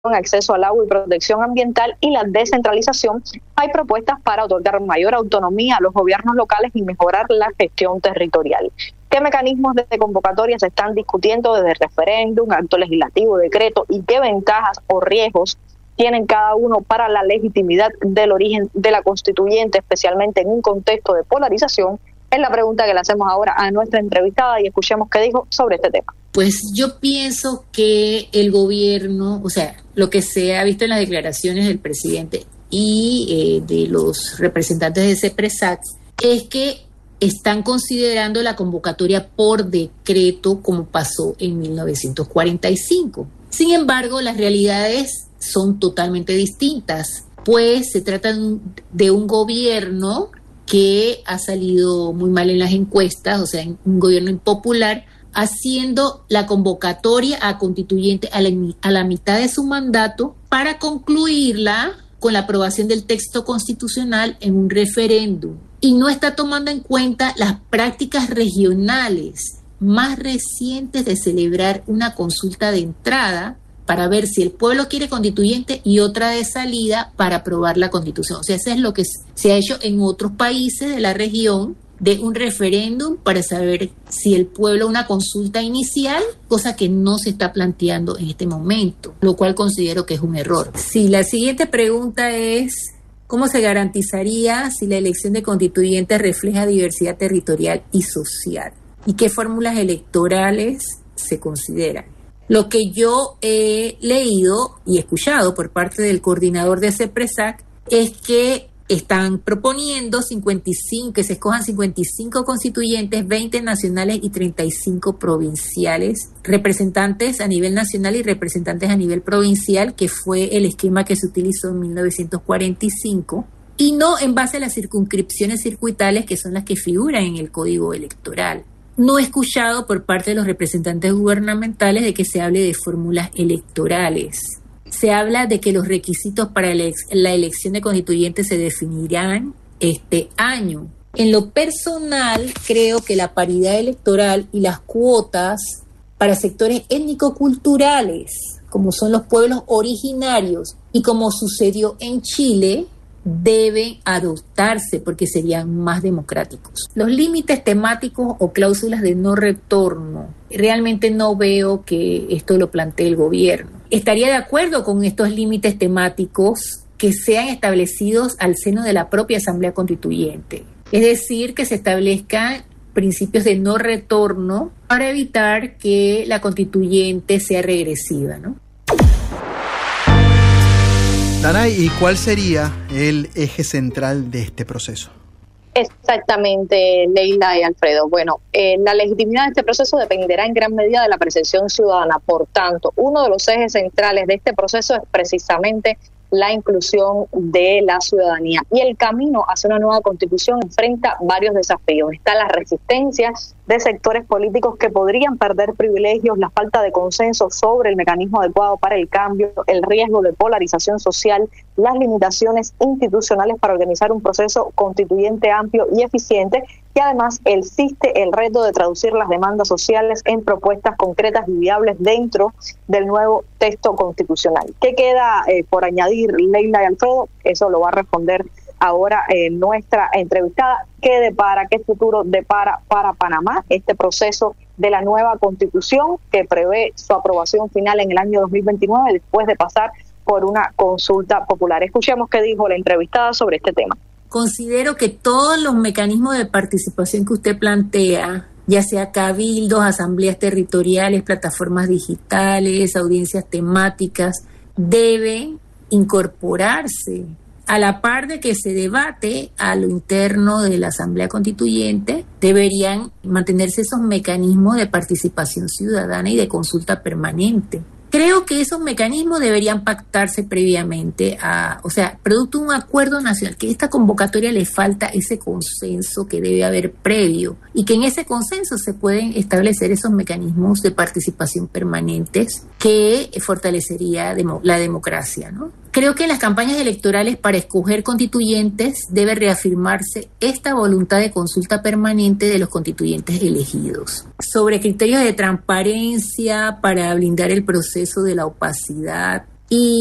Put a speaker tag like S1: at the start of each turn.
S1: acceso al agua y protección ambiental y la descentralización, hay propuestas para otorgar mayor autonomía a los gobiernos locales y mejorar la gestión territorial. ¿Qué mecanismos de convocatoria se están discutiendo desde referéndum, acto legislativo, decreto, y qué ventajas o riesgos tienen cada uno para la legitimidad del origen de la constituyente, especialmente en un contexto de polarización? Es la pregunta que le hacemos ahora a nuestra entrevistada y escuchemos qué dijo sobre este tema.
S2: Pues yo pienso que el gobierno, o sea, lo que se ha visto en las declaraciones del presidente y de los representantes de CEPRESAC es que están considerando la convocatoria por decreto como pasó en 1945. Sin embargo, las realidades son totalmente distintas, pues se trata de un gobierno que ha salido muy mal en las encuestas, o sea, un gobierno impopular, haciendo la convocatoria a constituyente a la mitad de su mandato para concluirla con la aprobación del texto constitucional en un referéndum. Y no está tomando en cuenta las prácticas regionales más recientes de celebrar una consulta de entrada para ver si el pueblo quiere constituyente y otra de salida para aprobar la constitución. O sea, eso es lo que se ha hecho en otros países de la región, de un referéndum para saber si el pueblo, una consulta inicial, cosa que no se está planteando en este momento, lo cual considero que es un error. Sí, la siguiente pregunta es: ¿cómo se garantizaría si la elección de constituyentes refleja diversidad territorial y social? ¿Y qué fórmulas electorales se consideran? Lo que yo he leído y escuchado por parte del coordinador de CEPRESAC es que están proponiendo que se escojan 55 constituyentes, 20 nacionales y 35 provinciales, representantes a nivel nacional y representantes a nivel provincial, que fue el esquema que se utilizó en 1945, y no en base a las circunscripciones circuitales, que son las que figuran en el Código Electoral. No he escuchado por parte de los representantes gubernamentales de que se hable de fórmulas electorales. Se habla de que los requisitos para la elección de constituyentes se definirán este año. En lo personal, creo que la paridad electoral y las cuotas para sectores étnico-culturales, como son los pueblos originarios y como sucedió en Chile, deben adoptarse porque serían más democráticos. Los límites temáticos o cláusulas de no retorno, realmente no veo que esto lo plantee el gobierno. Estaría de acuerdo con estos límites temáticos que sean establecidos al seno de la propia Asamblea Constituyente. Es decir, que se establezcan principios de no retorno para evitar que la constituyente sea regresiva, ¿no?
S3: Danay, ¿y cuál sería el eje central de este proceso?
S1: Exactamente, Leila y Alfredo. Bueno, la legitimidad de este proceso dependerá en gran medida de la percepción ciudadana. Por tanto, uno de los ejes centrales de este proceso es precisamente la inclusión de la ciudadanía. Y el camino hacia una nueva constitución enfrenta varios desafíos. Está la resistencia de sectores políticos que podrían perder privilegios, la falta de consenso sobre el mecanismo adecuado para el cambio, el riesgo de polarización social, las limitaciones institucionales para organizar un proceso constituyente amplio y eficiente, y además existe el reto de traducir las demandas sociales en propuestas concretas y viables dentro del nuevo texto constitucional. ¿Qué queda por añadir, Leila y Alfredo? Eso lo va a responder ahora nuestra entrevistada. ¿Qué futuro depara para Panamá este proceso de la nueva constitución que prevé su aprobación final en el año 2029 después de pasar por una consulta popular? Escuchemos qué dijo la entrevistada sobre este tema.
S2: Considero que todos los mecanismos de participación que usted plantea, ya sea cabildos, asambleas territoriales, plataformas digitales, audiencias temáticas, deben incorporarse a la par de que se debate a lo interno de la Asamblea Constituyente. Deberían mantenerse esos mecanismos de participación ciudadana y de consulta permanente. Creo que esos mecanismos deberían pactarse previamente producto de un acuerdo nacional, que a esta convocatoria le falta ese consenso que debe haber previo y que en ese consenso se pueden establecer esos mecanismos de participación permanentes que fortalecería la democracia, ¿no? Creo que en las campañas electorales para escoger constituyentes debe reafirmarse esta voluntad de consulta permanente de los constituyentes elegidos. Sobre criterios de transparencia para blindar el proceso de la opacidad, Y